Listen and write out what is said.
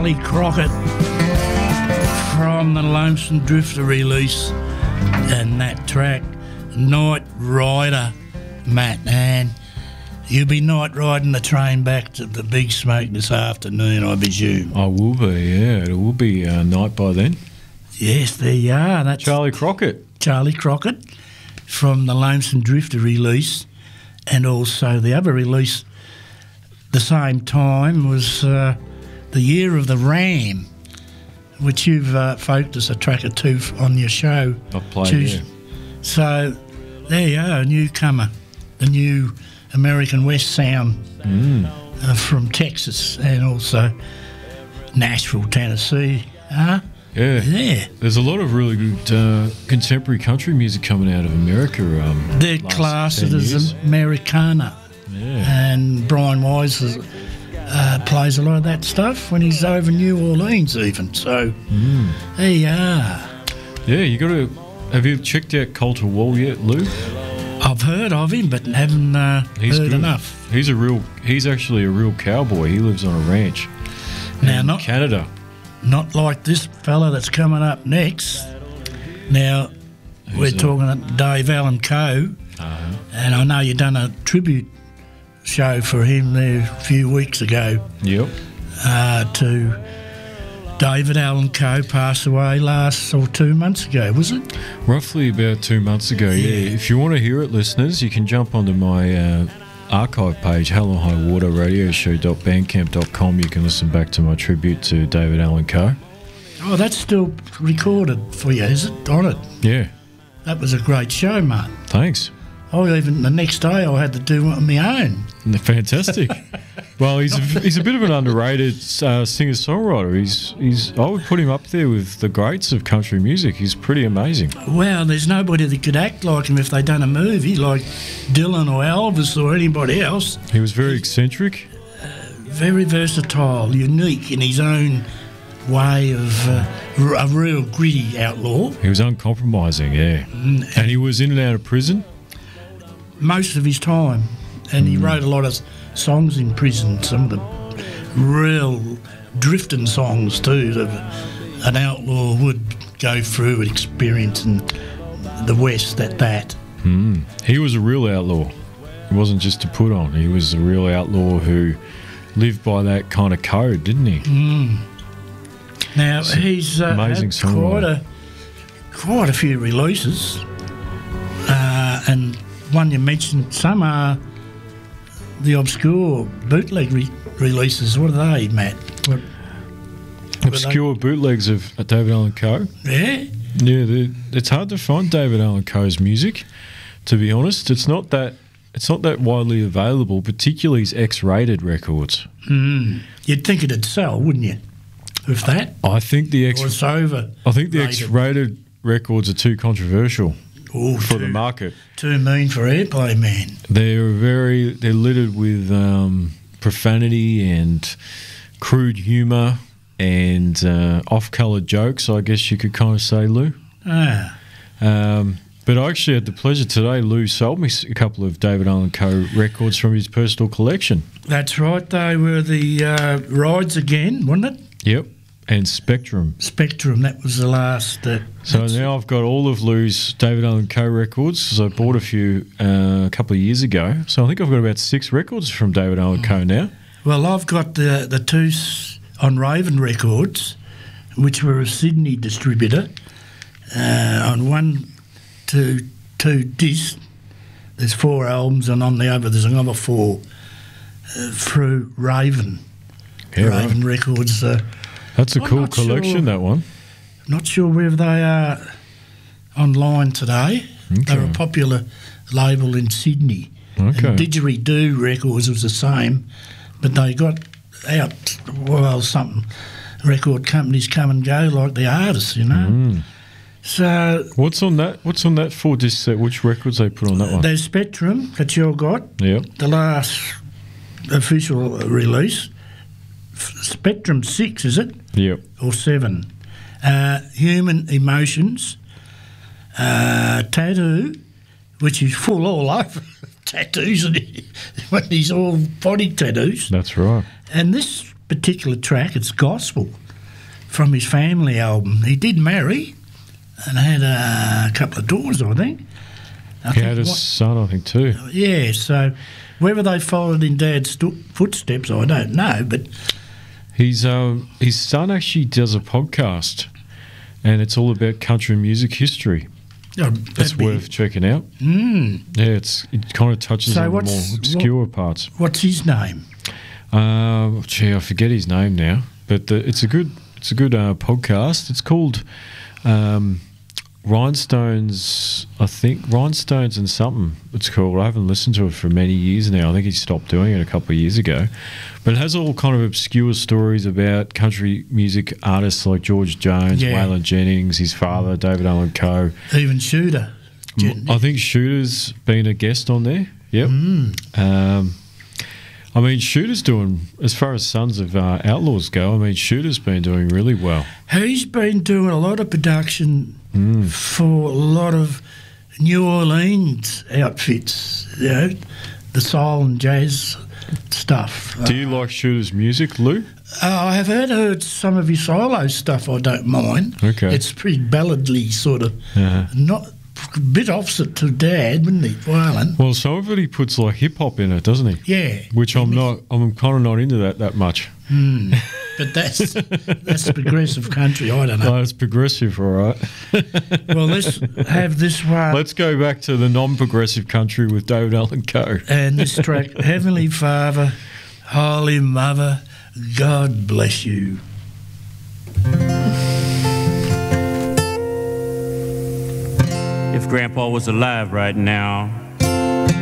Charlie Crockett from the Lonesome Drifter release, and that track, Night Rider, Matt. And you'll be night riding the train back to the Big Smoke this afternoon, I presume. I will be, yeah. It will be night by then. Yes, there you are. That's Charlie Crockett. Charlie Crockett from the Lonesome Drifter release, and also the other release the same time was The Year of the Ram, which you've folked as a track or two on your show. I've played, yeah. So there you are, a newcomer, the new American West sound from Texas and also Nashville, Tennessee. Yeah. There's a lot of really good contemporary country music coming out of America. They're classed as Americana. Yeah. And Brian Wise plays a lot of that stuff when he's over New Orleans even. So there you are. Yeah, you got to... Have you checked out Colter Wall yet, Lou? I've heard of him, but haven't heard good. enough. He's actually a real cowboy. He lives on a ranch in Canada. Not like this fella that's coming up next. Now, we're talking about Dave Allen Coe, and I know you've done a tribute show for him there a few weeks ago. Yep. To David Allen Coe, passed away 2 months ago, was it? Roughly about 2 months ago, yeah. If you want to hear it, listeners, you can jump onto my archive page, Hell or High Water radioshow.bandcamp.com. You can listen back to my tribute to David Allen Coe. Oh, that's still recorded for you, is it? On it? Yeah. That was a great show, mate. Thanks. Even the next day I had to do it on my own. Fantastic. Well, he's a bit of an underrated singer-songwriter. I would put him up there with the greats of country music. He's pretty amazing. Well, there's nobody that could act like him if they'd done a movie like Dylan or Elvis or anybody else. He was very eccentric. Very versatile, unique in his own way of a real gritty outlaw. He was uncompromising, yeah. And he was in and out of prison most of his time, and he wrote a lot of songs in prison, some of the real drifting songs too that an outlaw would go through and experience in the West at that. He was a real outlaw. He wasn't just to put on. He was a real outlaw who lived by that kind of code, didn't he? Now, he's amazing had quite a few releases, and one you mentioned, some are the obscure bootleg releases. What are they, Matt? Obscure bootlegs of David Allen Coe? Yeah? Yeah, it's hard to find David Allen Coe's music, to be honest. It's not that widely available, particularly his X-rated records. You'd think it'd sell, wouldn't you, with that? I think the X-rated records are too controversial. For the market. Too mean for airplay, man. They're littered with profanity and crude humour and off-colour jokes, I guess you could kind of say, Lou. But I actually had the pleasure today, Lou sold me a couple of David Allen Coe records from his personal collection. That's right, they were the Rides Again, wasn't it? Yep. And Spectrum. That was the last. So now I've got all of Lou's David Allen Coe records, because I bought a few a couple of years ago. So I think I've got about 6 records from David Allen Coe now. Well, I've got the 2 on Raven Records, which were a Sydney distributor. On 1 to 2 discs, there's 4 albums, and on the other there's another 4 through Raven. Yeah, Raven Records. That's a cool collection, that one. Not sure whether they are online today. Okay. They're a popular label in Sydney. Okay. And Didgeridoo Records was the same, but they got out, something record companies come and go like the artists, you know. So what's on that 4-disc set? Which records they put on that one? There's Spectrum that you got. Yeah. The last official release. Spectrum 6, is it? Yep. Or 7. Human Emotions. Tattoo, which is full all over tattoos, and he's all body tattoos. That's right. And this particular track, it's gospel from his family album. He did marry and had a couple of daughters, I think. He had a son, I think, too. Yeah, so whether they followed in Dad's footsteps, I don't know, but... His son actually does a podcast, and it's all about country music history. Oh, it's worth checking out. Mm. Yeah, it kind of touches on the more obscure parts. What's his name? I forget his name now, but it's a good podcast. It's called Rhinestones, I think. Rhinestones and something it's called. I haven't listened to it for many years now. I think he stopped doing it a couple of years ago. But it has all kind of obscure stories about country music artists like George Jones, Waylon Jennings, his father, David Allan Coe. Even Shooter. I think Shooter's been a guest on there. Yep. I mean, Shooter's doing, as far as Sons of Outlaws go, I mean, Shooter's been doing really well. He's been doing a lot of production for a lot of New Orleans outfits, you know, the soul and jazz stuff. Do you like Shooter's music, Lou? I have heard some of his solo stuff. I don't mind. Okay. It's pretty balladly sort of, not a bit opposite to Dad, wouldn't he, Waylon? Well, some of it he puts like hip hop in it, doesn't he? Yeah. Which I'm kind of not into that much. But that's progressive country. I don't know. Oh, it's progressive, all right. Well, let's have this one. Let's go back to the non-progressive country with David Allan Coe. And this track, Heavenly Father, Holy Mother, God bless you. If Grandpa was alive right now,